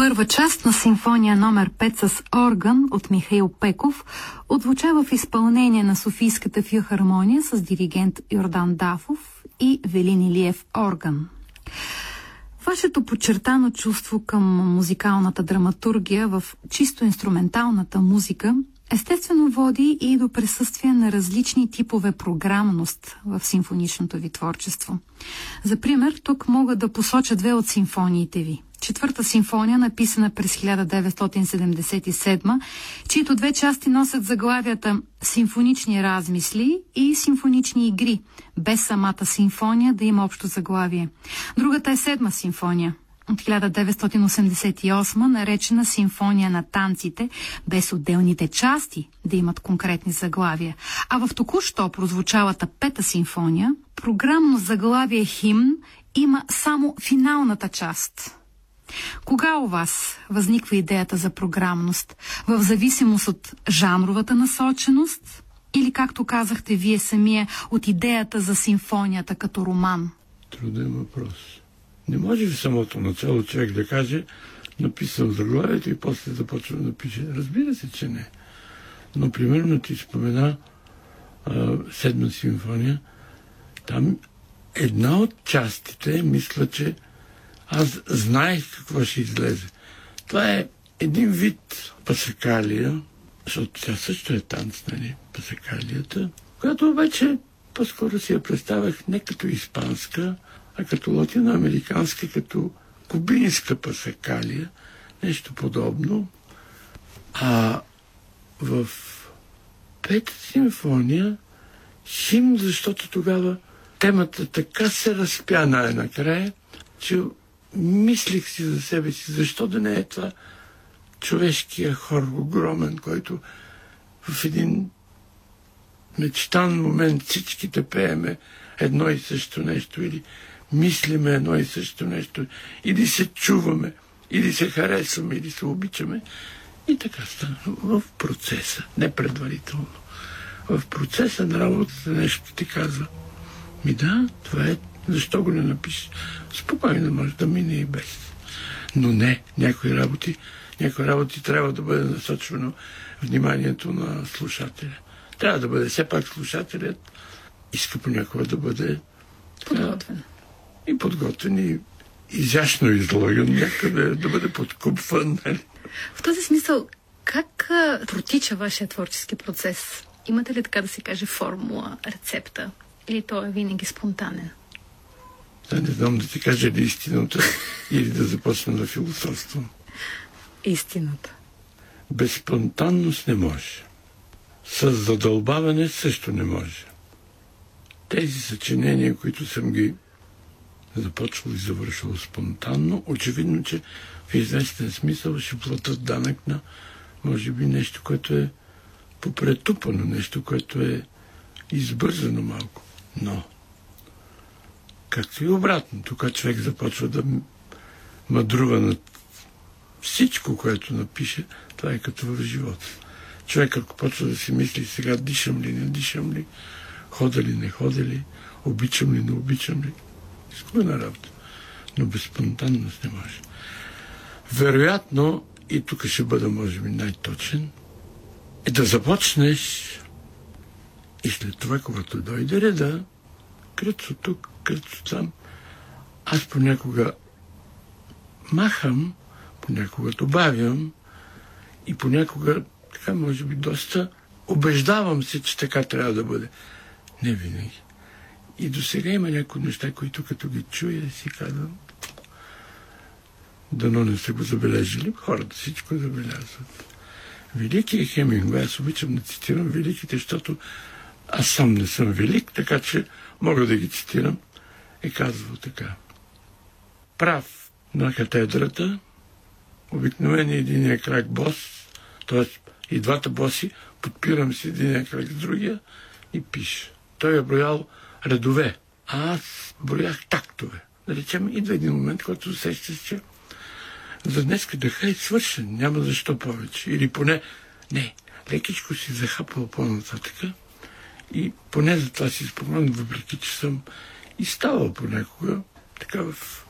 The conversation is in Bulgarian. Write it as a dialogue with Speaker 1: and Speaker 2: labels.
Speaker 1: първа част на симфония номер 5 с орган от Михаил Пеков отзвучава в изпълнение на Софийската филхармония с диригент Йордан Дафов и Велин Илиев орган. Вашето подчертано чувство към музикалната драматургия в чисто инструменталната музика естествено води и до присъствие на различни типове програмност в симфоничното ви творчество. За пример, тук мога да посоча две от симфониите ви. Четвърта симфония, написана през 1977, чието две части носят заглавията «Симфонични размисли» и «Симфонични игри», без самата симфония да има общо заглавие. Другата е седма симфония от 1988, наречена «Симфония на танците», без отделните части да имат конкретни заглавия. А в току-що прозвучалата пета симфония, програмно заглавие «Химн» има само финалната част. Кога у вас възниква идеята за програмност? В зависимост от жанровата насоченост? Или, както казахте вие самия, от идеята за симфонията като роман?
Speaker 2: Труден въпрос. Не може в самото начало човек да каже, написал заглавието и после започва да пише. Разбира се, че не. Но, примерно, ти спомена седма симфония. Там една от частите, мисля, че аз знаех какво ще излезе. Това е един вид пасакалия, защото тя също е танц, нали, пасакалията, която обаче по-скоро си я представях не като испанска, а като латиноамериканска, като кубинска пасакалия, нещо подобно. А в пета симфония химн, защото тогава темата така се разпя най-накрая, че мислих си за себе си, защо да не е това човешкия хор огромен, който в един мечтан момент всичките пееме едно и също нещо, или мислиме едно и също нещо, или се чуваме, или се харесваме, или се обичаме. И така стана в процеса, не предварително. В процеса на работата нещо ти казва. Ми да, това е. Защо го не напишеш? Спокойно може да мине и без. Но не, някои работи трябва да бъде насочвано вниманието на слушателя. Трябва да бъде все пак слушателят, иска понякога да бъде подготвен. И подготвен, и изящно излаган, някъде да бъде подкупван.
Speaker 1: В този смисъл, как протича вашия творчески процес? Имате ли, така да се каже, формула, рецепта? Или той е винаги спонтанен?
Speaker 2: Да, не знам да ти кажа ли истината или да започна да философствам.
Speaker 1: Истината.
Speaker 2: Без спонтанност не може. С задълбаване също не може. Тези съчинения, които съм ги започвал и завършил спонтанно, очевидно, че в известен смисъл ще платят данък на, може би, нещо, което е попретупано, нещо, което е избързано малко. Но както и обратно, тук човек започва да мъдрува над всичко, което напише, това е като в живота. Човек, ако почва да си мисли сега, дишам ли, не дишам ли, хода ли, не хода ли, обичам ли, не обичам ли, изгубена работа. Но без спонтанност не може. Вероятно, и тук ще бъда, може би, най-точен, е да започнеш и след това, когато дойде реда, кръцо тук, кръцо там, аз понякога махам, понякога добавям и понякога, така може би доста, убеждавам се, че така трябва да бъде. Не винаги. И до сега има някои неща, които като ги чуя, си казвам, дано не са го забележили. Хората всичко забелязват. Великият Хемингуей, аз обичам да цитирам великите, защото аз сам не съм велик, така че мога да ги цитирам. Е казвал така. Прав на катедрата, обикновено единия крак бос, т.е. и двата боси, подпирам си единия крак с другия и пиша. Той е броял редове, а аз броях тактове. Да речем, идва един момент, който усещаш, че за днеска дъха е свършен, няма защо повече. Или поне, не, лекичко си захапал по-нататъка и поне за това си спомням, въпреки че съм и ставал понякога, така в